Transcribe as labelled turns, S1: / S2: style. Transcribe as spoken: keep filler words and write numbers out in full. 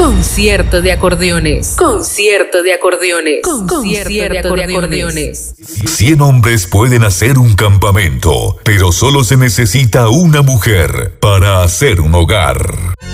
S1: Concierto de acordeones. Concierto de acordeones. Concierto de acordeones.
S2: Cien hombres pueden hacer un campamento, pero solo se necesita una mujer para hacer un hogar.